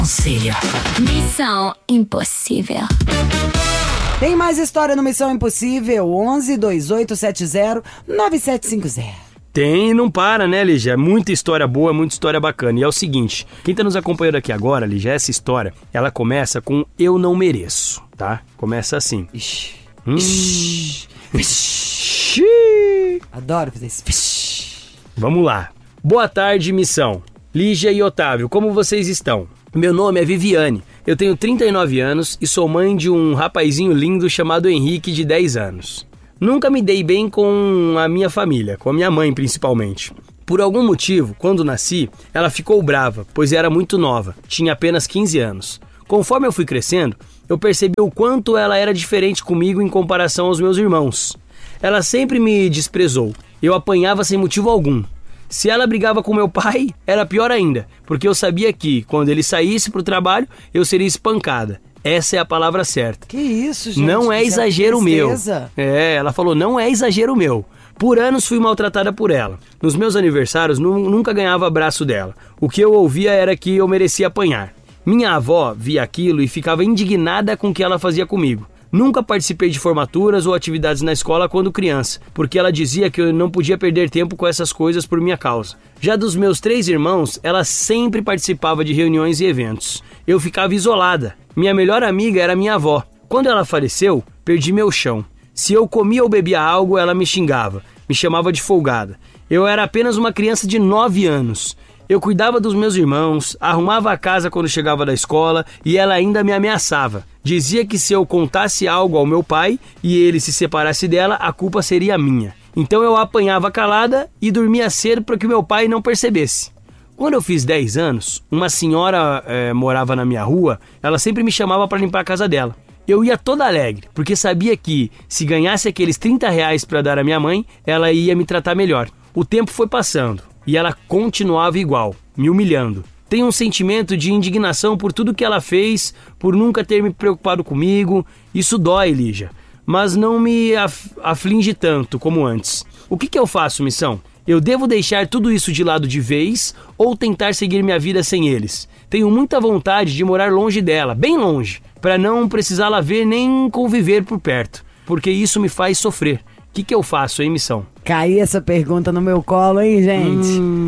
Missão Impossível. Tem mais história no Missão Impossível? 11-2870-9750. Tem e não para, né, Lígia? Muita história boa, muita história bacana. E é o seguinte, quem tá nos acompanhando aqui agora, Lígia, essa história, ela começa com eu não mereço, tá? Começa assim. Adoro fazer isso. Vamos lá. Boa tarde, Missão. Lígia e Otávio, como vocês estão? Meu nome é Viviane, eu tenho 39 anos e sou mãe de um rapazinho lindo chamado Henrique, de 10 anos. Nunca me dei bem com a minha família, com a minha mãe principalmente. Por algum motivo, quando nasci, ela ficou brava, pois era muito nova, tinha apenas 15 anos. Conforme eu fui crescendo, eu percebi o quanto ela era diferente comigo em comparação aos meus irmãos. Ela sempre me desprezou, eu apanhava sem motivo algum. Se ela brigava com meu pai, era pior ainda, porque eu sabia que, quando ele saísse pro trabalho, eu seria espancada. Essa é a palavra certa. Que isso, gente? Não é exagero meu. Ela falou, não é exagero meu. Por anos fui maltratada por ela. Nos meus aniversários, nunca ganhava abraço dela. O que eu ouvia era que eu merecia apanhar. Minha avó via aquilo e ficava indignada com o que ela fazia comigo. Nunca participei de formaturas ou atividades na escola quando criança, porque ela dizia que eu não podia perder tempo com essas coisas por minha causa. Já dos meus 3 irmãos, ela sempre participava de reuniões e eventos. Eu ficava isolada. Minha melhor amiga era minha avó. Quando ela faleceu, perdi meu chão. Se eu comia ou bebia algo, ela me xingava, me chamava de folgada. Eu era apenas uma criança de 9 anos. Eu cuidava dos meus irmãos, arrumava a casa quando chegava da escola e ela ainda me ameaçava. Dizia que se eu contasse algo ao meu pai e ele se separasse dela, a culpa seria minha. Então eu apanhava calada e dormia cedo para que meu pai não percebesse. Quando eu fiz 10 anos, uma senhora morava na minha rua, ela sempre me chamava para limpar a casa dela. Eu ia toda alegre, porque sabia que se ganhasse aqueles R$30 para dar à minha mãe, ela ia me tratar melhor. O tempo foi passando e ela continuava igual, me humilhando. Tenho um sentimento de indignação por tudo que ela fez, por nunca ter me preocupado comigo. Isso dói, Lígia, mas não me aflige tanto como antes. O que eu faço, Missão? Eu devo deixar tudo isso de lado de vez ou tentar seguir minha vida sem eles? Tenho muita vontade de morar longe dela, bem longe, para não precisá-la ver nem conviver por perto, porque isso me faz sofrer. O que eu faço, hein, Missão? Caí essa pergunta no meu colo, hein, gente?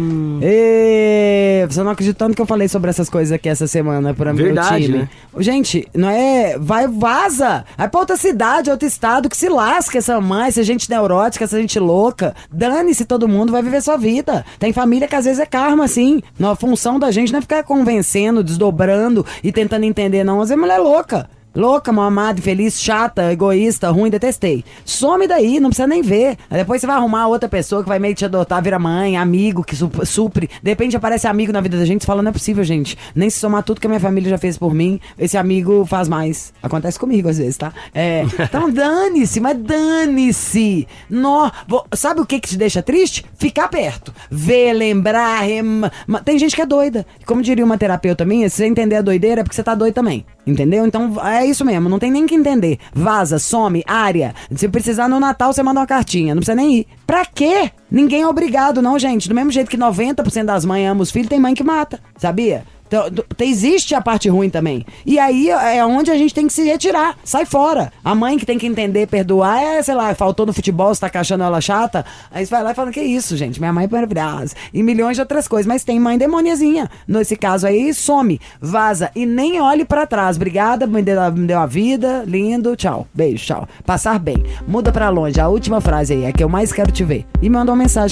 Você não acreditando que eu falei sobre essas coisas aqui essa semana pra meu time. Né? Gente, não é... vaza! Vai pra outra cidade, outro estado, que se lasca essa mãe, essa gente neurótica, essa gente louca. Dane-se todo mundo, vai viver sua vida. Tem família que às vezes é karma, assim. A função da gente não é ficar convencendo, desdobrando e tentando entender, não. Às vezes é mulher louca. Louca, mal amada, infeliz, chata, egoísta, ruim, detestei. Some daí, não precisa nem ver. Depois você vai arrumar outra pessoa que vai meio te adotar, vira mãe, amigo, que supre. De repente aparece amigo na vida da gente, você fala, não é possível, gente. Nem se somar tudo que a minha família já fez por mim, esse amigo faz mais. Acontece comigo às vezes, tá? Então dane-se, mas dane-se. Sabe o que te deixa triste? Ficar perto. Ver, lembrar, tem gente que é doida. Como diria uma terapeuta minha, se você entender a doideira é porque você tá doido também. Entendeu? Então é isso mesmo, não tem nem que entender. Vaza, some, área. Se precisar no Natal, você manda uma cartinha. Não precisa nem ir. Pra quê? Ninguém é obrigado, não, gente. Do mesmo jeito que 90% das mães amam os filhos, tem mãe que mata. Sabia? Então, existe a parte ruim também. E aí é onde a gente tem que se retirar. Sai fora. A mãe que tem que entender, perdoar, sei lá, faltou no futebol, você tá achando ela chata. Aí você vai lá e fala, que isso, gente? Minha mãe é maravilhosa. E milhões de outras coisas. Mas tem mãe demoniazinha. Nesse caso aí, some, vaza e nem olhe pra trás. Obrigada, me deu a vida, lindo, tchau. Beijo, tchau. Passar bem. Muda pra longe. A última frase aí é que eu mais quero te ver. E manda uma mensagem.